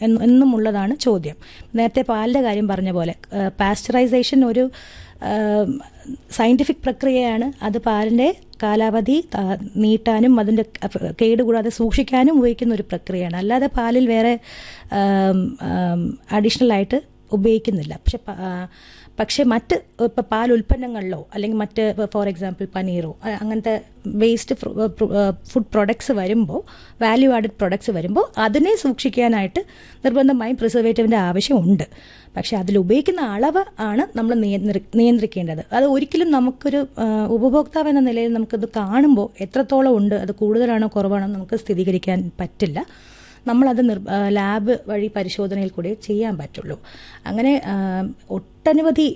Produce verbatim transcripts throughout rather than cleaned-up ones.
എന്നുമുള്ളതാണ് ചോദ്യം. നേരത്തെ പാലിൻ്റെ കാര്യം പറഞ്ഞ പോലെ പാസ്ചറൈസേഷൻ ഒരു സയൻറ്റിഫിക് പ്രക്രിയയാണ്. അത് പാലിൻ്റെ കാലാവധി നീട്ടാനും അതിൻ്റെ കേടുകൂടാതെ സൂക്ഷിക്കാനും ഉപയോഗിക്കുന്ന ഒരു പ്രക്രിയയാണ്. അല്ലാതെ പാലിൽ വേറെ അഡീഷണലായിട്ട് ഉപയോഗിക്കുന്നില്ല. പക്ഷെ പക്ഷേ മറ്റ് ഇപ്പോൾ പാൽ ഉൽപ്പന്നങ്ങളിലോ അല്ലെങ്കിൽ മറ്റ് ഫോർ എക്സാമ്പിൾ പനീറോ അങ്ങനത്തെ വേസ്റ്റ് ഫുഡ് പ്രൊഡക്ട്സ് വരുമ്പോൾ, വാല്യൂ ആഡഡ് പ്രൊഡക്ട്സ് വരുമ്പോൾ അതിനെ സൂക്ഷിക്കാനായിട്ട് നിർബന്ധമായും പ്രിസർവേറ്റീവിൻ്റെ ആവശ്യമുണ്ട്. പക്ഷേ അതിൽ ഉപയോഗിക്കുന്ന അളവ് ആണ് നമ്മൾ നിയന്ത്രി നിയന്ത്രിക്കേണ്ടത്. അത് ഒരിക്കലും നമുക്കൊരു ഉപഭോക്താവ് എന്ന നിലയിൽ നമുക്കത് കാണുമ്പോൾ എത്രത്തോളം ഉണ്ട്, അത് കൂടുതലാണോ കുറവാണോ നമുക്ക് സ്ഥിരീകരിക്കാൻ പറ്റില്ല. നമ്മളത് നിർ ലാബ് വഴി പരിശോധനയിൽ കൂടെ ചെയ്യാൻ പറ്റുള്ളൂ. അങ്ങനെ ഒട്ടനവധി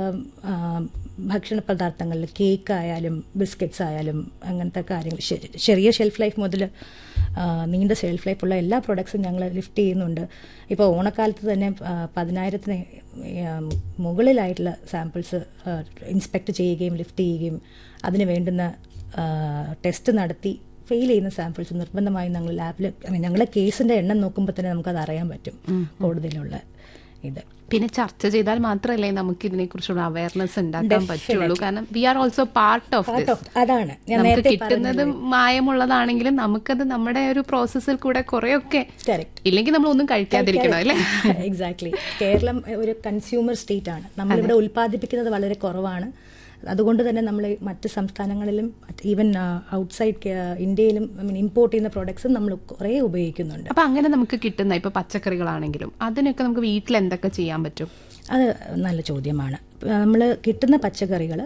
ഭക്ഷണ പദാർത്ഥങ്ങളിൽ കേക്ക് ആയാലും ബിസ്ക്കറ്റ്സ് ആയാലും അങ്ങനത്തെ കാര്യങ്ങൾ ചെറിയ ഷെൽഫ് ലൈഫ് മുതൽ നീണ്ട ഷെൽഫ് ലൈഫുള്ള എല്ലാ പ്രൊഡക്ട്സും ഞങ്ങൾ ലിഫ്റ്റ് ചെയ്യുന്നുണ്ട്. ഇപ്പോൾ ഓണക്കാലത്ത് തന്നെ പതിനായിരത്തിന് മുകളിലായിട്ടുള്ള സാമ്പിൾസ് ഇൻസ്പെക്ട് ചെയ്യുകയും ലിഫ്റ്റ് ചെയ്യുകയും അതിന് വേണ്ടുന്ന ടെസ്റ്റ് നടത്തി ഫെയിൽ ചെയ്യുന്ന സാമ്പിൾസ് നിർബന്ധമായും ഞങ്ങൾ ലാബിൽ ഞങ്ങളെ കേസിന്റെ എണ്ണം നോക്കുമ്പോൾ തന്നെ നമുക്കത് അറിയാൻ പറ്റും കൂടുതലുള്ള ഇത്. പിന്നെ ചർച്ച ചെയ്താൽ മാത്രമല്ലേ നമുക്ക് ഇതിനെ കുറിച്ചുള്ള അവയർനെസ് ഉണ്ടാക്കാൻ പറ്റുള്ളൂ. കാരണം V are also part of this. അതാണ് നമുക്ക് കിട്ടുന്നത് മായമുള്ളതാണെങ്കിലും നമുക്കത് നമ്മുടെ ഒരു പ്രോസസ്സിൽ കൂടെ കുറെയൊക്കെ, ഇല്ലെങ്കിൽ നമ്മൾ ഒന്നും കഴിക്കാതിരിക്കണം അല്ലേ? എക്സാക്ട്ലി. കേരളം ഒരു കൺസ്യൂമർ സ്റ്റേറ്റ് ആണ്. നമ്മളിവിടെ ഉൽപ്പാദിപ്പിക്കുന്നത് വളരെ കുറവാണ്. അതുകൊണ്ട് തന്നെ നമ്മൾ മറ്റ് സംസ്ഥാനങ്ങളിലും ഈവൻ ഔട്ട്സൈഡ് ഇന്ത്യയിലും ഇമ്പോർട്ട് ചെയ്യുന്ന പ്രോഡക്ട്സും നമ്മൾ കുറേ ഉപയോഗിക്കുന്നുണ്ട്. അപ്പം അങ്ങനെ നമുക്ക് കിട്ടുന്ന ഇപ്പോൾ പച്ചക്കറികളാണെങ്കിലും അതിനൊക്കെ നമുക്ക് വീട്ടിൽ എന്തൊക്കെ ചെയ്യാൻ പറ്റും? അത് നല്ല ചോദ്യമാണ്. നമ്മൾ കിട്ടുന്ന പച്ചക്കറികൾ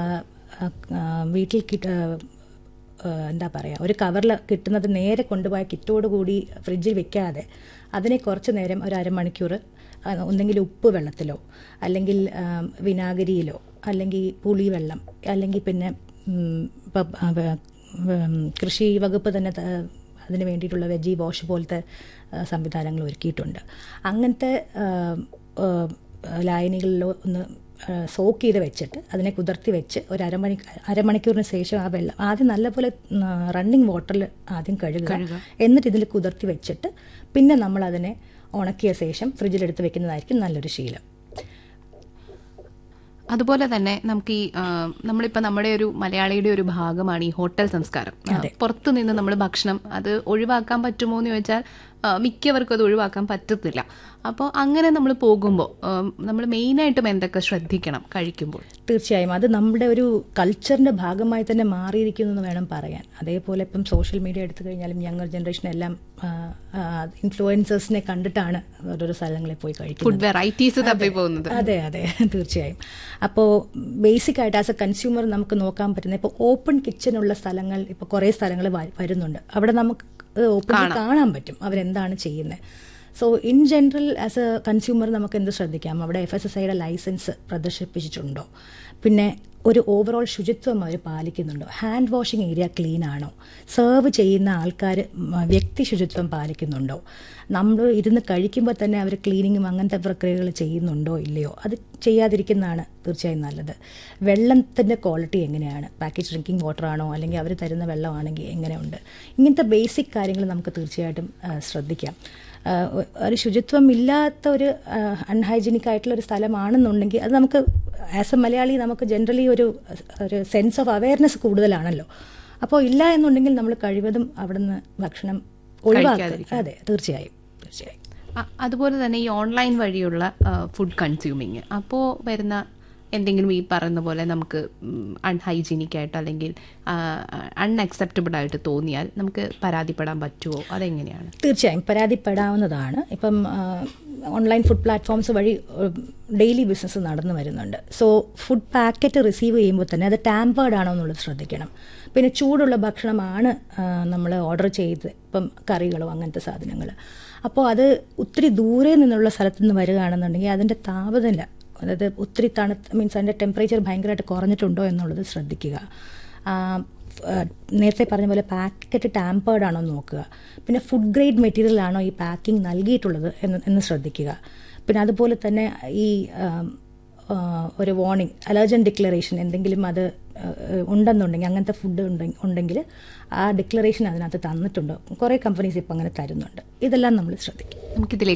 വീട്ടിൽ കിട്ട എന്താ പറയുക, ഒരു കവറിൽ കിട്ടുന്നത് നേരെ കൊണ്ടുപോയ കിറ്റോടുകൂടി ഫ്രിഡ്ജിൽ വെക്കാതെ അതിനെ കുറച്ച് നേരം ഒരു അരമണിക്കൂർ ഒന്നെങ്കിൽ ഉപ്പ് വെള്ളത്തിലോ അല്ലെങ്കിൽ വിനാഗിരിയിലോ അല്ലെങ്കിൽ പുളിവെള്ളം അല്ലെങ്കിൽ പിന്നെ കൃഷി വകുപ്പ് തന്നെ അതിന് വേണ്ടിയിട്ടുള്ള വെജി വാഷ് പോലത്തെ സംവിധാനങ്ങൾ ഒരുക്കിയിട്ടുണ്ട്. അങ്ങനത്തെ ലായനികളിലോ ഒന്ന് സോക്ക് ചെയ്ത് വെച്ചിട്ട് അതിനെ കുതിർത്തി വെച്ച് ഒരു അരമണി അരമണിക്കൂറിന് ശേഷം ആ വെള്ളം ആദ്യം നല്ലപോലെ റണ്ണിങ് വാട്ടറിൽ ആദ്യം കഴുകുക. എന്നിട്ട് ഇതിൽ കുതിർത്തി വെച്ചിട്ട് പിന്നെ നമ്മളതിനെ ഉണക്കിയ ശേഷം ഫ്രിഡ്ജിലെടുത്ത് വെക്കുന്നതായിരിക്കും നല്ലൊരു ശീലം. അതുപോലെ തന്നെ നമുക്ക് ഈ നമ്മളിപ്പോൾ നമ്മുടെ ഒരു മലയാളിയുടെ ഒരു ഭാഗമാണ് ഈ ഹോട്ടൽ സംസ്കാരം. പുറത്തു നിന്ന് നമ്മൾ ഭക്ഷണം അത് ഒഴിവാക്കാൻ പറ്റുമോ എന്ന് ചോദിച്ചാൽ മിക്കവർക്കും അത് ഒഴിവാക്കാൻ പറ്റത്തില്ല. അപ്പോൾ അങ്ങനെ നമ്മൾ പോകുമ്പോൾ നമ്മൾ മെയിനായിട്ടും എന്തൊക്കെ ശ്രദ്ധിക്കണം കഴിക്കുമ്പോൾ? തീർച്ചയായും അത് നമ്മുടെ ഒരു കൾച്ചറിൻ്റെ ഭാഗമായി തന്നെ മാറിയിരിക്കുന്നു എന്ന് വേണം പറയാൻ. അതേപോലെ ഇപ്പം സോഷ്യൽ മീഡിയ എടുത്തു കഴിഞ്ഞാലും യങ്ങർ ജനറേഷൻ എല്ലാം ഇൻഫ്ലുവൻസേഴ്സിനെ കണ്ടിട്ടാണ് ഓരോരോ സ്ഥലങ്ങളിൽ പോയി കഴിക്കുന്നത്. ഫുഡ് വെറൈറ്റീസ് തപ്പി പോകുന്നത്. അതെ അതെ തീർച്ചയായും. അപ്പോൾ ബേസിക് ആയിട്ട് ആസ് എ കൺസ്യൂമർ നമുക്ക് നോക്കാൻ പറ്റുന്ന ഇപ്പോൾ ഓപ്പൺ കിച്ചണുള്ള സ്ഥലങ്ങൾ ഇപ്പോൾ കുറേ സ്ഥലങ്ങൾ വരുന്നുണ്ട്. അവിടെ നമുക്ക് ഓപ്പൺ കാണാൻ പറ്റും അവരെന്താണ് ചെയ്യുന്നത്. So in general as A consumer നമുക്ക് എന്ത് ശ്രദ്ധിക്കാം? അവിടെ എഫ് എസ് എസ് ഐയുടെ ലൈസൻസ് പ്രദർശിപ്പിച്ചിട്ടുണ്ടോ? പിന്നെ ഒരു ഓവറോൾ ശുചിത്വം അവർ പാലിക്കുന്നുണ്ടോ? ഹാൻഡ് വാഷിംഗ് ഏരിയ ക്ലീൻ ആണോ? സെർവ് ചെയ്യുന്ന ആൾക്കാർ വ്യക്തി ശുചിത്വം പാലിക്കുന്നുണ്ടോ? നമ്മൾ ഇരുന്ന് കഴിക്കുമ്പോൾ തന്നെ അവർ ക്ലീനിങ്ങും അങ്ങനത്തെ പ്രക്രിയകൾ ചെയ്യുന്നുണ്ടോ ഇല്ലയോ? അത് ചെയ്യാതിരിക്കുന്നതാണ് തീർച്ചയായും നല്ലത്. വെള്ളത്തിൻ്റെ ക്വാളിറ്റി എങ്ങനെയാണ്? പാക്കേജ് ഡ്രിങ്കിങ് വാട്ടർ ആണോ അല്ലെങ്കിൽ അവർ തരുന്ന വെള്ളമാണെങ്കിൽ എങ്ങനെയുണ്ട്? ഇങ്ങനത്തെ ബേസിക് കാര്യങ്ങൾ നമുക്ക് തീർച്ചയായിട്ടും ശ്രദ്ധിക്കാം. ഒരു ശുചിത്വം ഇല്ലാത്ത ഒരു അൺഹൈജീനിക് ആയിട്ടുള്ള ഒരു സ്ഥലമാണെന്നുണ്ടെങ്കിൽ അത് നമുക്ക് ആസ് എ മലയാളി നമുക്ക് ജനറലി ഒരു ഒരു സെൻസ് ഓഫ് അവയർനെസ് കൂടുതലാണല്ലോ. അപ്പോൾ ഇല്ല എന്നുണ്ടെങ്കിൽ നമ്മൾ കഴിവതും അവിടുന്ന് ഭക്ഷണം ഒഴിവാക്കുക. അതെ തീർച്ചയായും തീർച്ചയായും. അതുപോലെ തന്നെ ഈ ഓൺലൈൻ വഴിയുള്ള ഫുഡ് കൺസ്യൂമിങ് അപ്പോൾ വരുന്ന എന്തെങ്കിലും ഈ പറയുന്ന പോലെ നമുക്ക് അൺഹൈജീനിക് ആയിട്ട് അല്ലെങ്കിൽ അൺഅക്സെപ്റ്റബിൾ ആയിട്ട് തോന്നിയാൽ നമുക്ക് പരാതിപ്പെടാൻ പറ്റുമോ? അതെങ്ങനെയാണ്? തീർച്ചയായും പരാതിപ്പെടാവുന്നതാണ്. ഇപ്പം ഓൺലൈൻ ഫുഡ് പ്ലാറ്റ്ഫോംസ് വഴി ഡെയിലി ബിസിനസ് നടന്നു വരുന്നുണ്ട്. സോ ഫുഡ് പാക്കറ്റ് റിസീവ് ചെയ്യുമ്പോൾ തന്നെ അത് ടാമ്പേർഡ് ആണോ എന്നുള്ളത് ശ്രദ്ധിക്കണം. പിന്നെ ചൂടുള്ള ഭക്ഷണമാണ് നമ്മൾ ഓർഡർ ചെയ്ത് ഇപ്പം കറികളോ അങ്ങനത്തെ സാധനങ്ങൾ. അപ്പോൾ അത് ഒത്തിരി ദൂരെ നിന്നുള്ള സ്ഥലത്തു നിന്ന് വരികയാണെന്നുണ്ടെങ്കിൽ അതിൻ്റെ താപനില, അതായത് ഒത്തിരി തണുത്ത് മീൻസ് അതിൻ്റെ ടെമ്പറേച്ചർ ഭയങ്കരമായിട്ട് കുറഞ്ഞിട്ടുണ്ടോ എന്നുള്ളത് ശ്രദ്ധിക്കുക. നേരത്തെ പറഞ്ഞ പോലെ പാക്കറ്റ് ടാമ്പേർഡ് ആണോ എന്ന് നോക്കുക. പിന്നെ ഫുഡ് ഗ്രേഡ് മെറ്റീരിയൽ ആണോ ഈ പാക്കിംഗ് നൽകിയിട്ടുള്ളത് എന്ന് എന്ന് ശ്രദ്ധിക്കുക. പിന്നെ അതുപോലെ തന്നെ ഈ ഒരു വാർണിംഗ് അലർജൻ ഡിക്ലറേഷൻ എന്തെങ്കിലും അത് ഉണ്ടെന്നുണ്ടെങ്കിൽ അങ്ങനത്തെ ഫുഡ് ഉണ്ടെങ്കിൽ ആ ഡിക്ലറേഷൻ അതിനകത്ത് തന്നിട്ടുണ്ടോ? കുറേ കമ്പനീസ് ഇപ്പം അങ്ങനെ തരുന്നുണ്ട്. ഇതെല്ലാം നമ്മൾ ശ്രദ്ധിക്കും. നമുക്കിതിലേക്ക്